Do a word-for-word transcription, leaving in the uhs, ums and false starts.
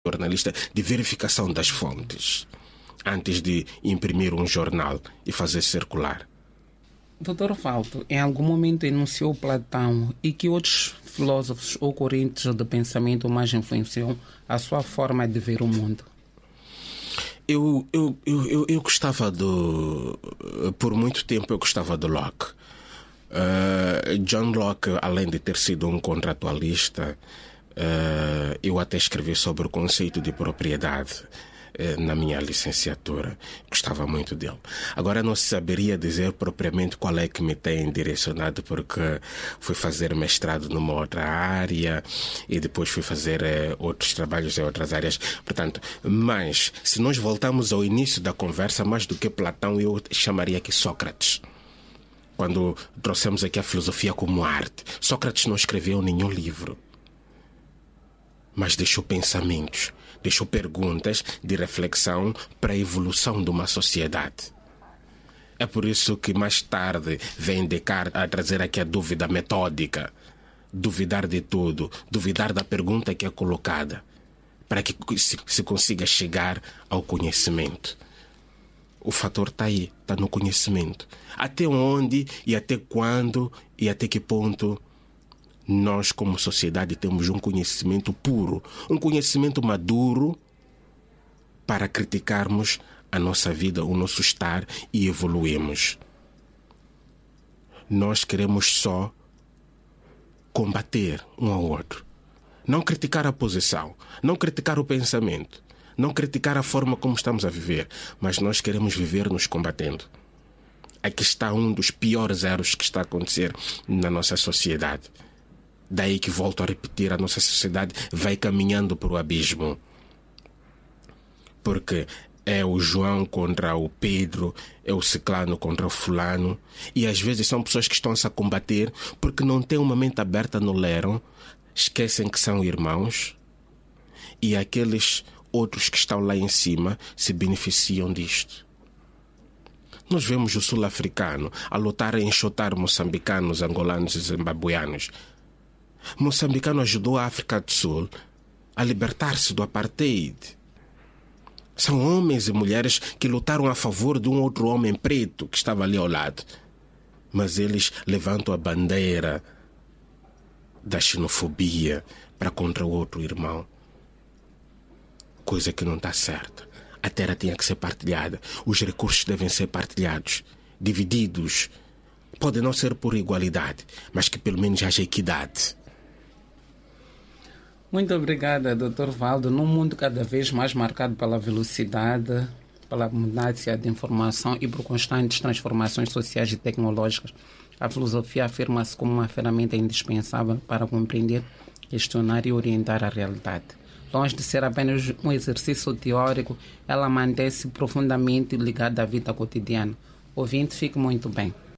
jornalista de verificação das fontes antes de imprimir um jornal e fazer circular. doutor Valdo, em algum momento enunciou Platão e que outros filósofos ou correntes de pensamento mais influenciam a sua forma de ver o mundo? Eu, eu, eu, eu, eu gostava do... Por muito tempo eu gostava do Locke. Uh, John Locke, além de ter sido um contratualista, uh, eu até escrevi sobre o conceito de propriedade na minha licenciatura. Gostava muito dele. Agora não saberia dizer propriamente qual é que me tem direcionado, porque fui fazer mestrado numa outra área e depois fui fazer eh, outros trabalhos em outras áreas. Portanto, mas se nós voltarmos ao início da conversa, mais do que Platão, eu chamaria aqui Sócrates. Quando trouxemos aqui a filosofia como arte, Sócrates não escreveu nenhum livro, mas deixou pensamentos, deixou perguntas de reflexão para a evolução de uma sociedade. É por isso que mais tarde vem Descartes a trazer aqui a dúvida metódica, duvidar de tudo, duvidar da pergunta que é colocada, para que se, se consiga chegar ao conhecimento. O fator está aí, está no conhecimento. Até onde e até quando e até que ponto nós, como sociedade, temos um conhecimento puro, um conhecimento maduro para criticarmos a nossa vida, o nosso estar e evoluirmos. Nós queremos só combater um ao outro. Não criticar a posição, não criticar o pensamento, não criticar a forma como estamos a viver, mas nós queremos viver nos combatendo. Aqui está um dos piores erros que está a acontecer na nossa sociedade. Daí que volto a repetir, a nossa sociedade vai caminhando para o abismo. Porque é o João contra o Pedro, é o ciclano contra o fulano. E às vezes são pessoas que estão-se a combater porque não têm uma mente aberta, não leram, esquecem que são irmãos. E aqueles outros que estão lá em cima se beneficiam disto. Nós vemos o sul-africano a lutar em enxotar moçambicanos, angolanos e zimbabueanos. Moçambicano ajudou a África do Sul a libertar-se do apartheid. São homens e mulheres que lutaram a favor de um outro homem preto que estava ali ao lado. Mas eles levantam a bandeira da xenofobia para contra o outro irmão. Coisa que não está certa. A terra tinha que ser partilhada. Os recursos devem ser partilhados, divididos. Pode não ser por igualdade, mas que pelo menos haja equidade. Muito obrigada, doutor Valdo. Num mundo cada vez mais marcado pela velocidade, pela abundância de informação e por constantes transformações sociais e tecnológicas, a filosofia afirma-se como uma ferramenta indispensável para compreender, questionar e orientar a realidade. Longe de ser apenas um exercício teórico, ela mantém-se profundamente ligada à vida cotidiana. Ouvinte, fique muito bem.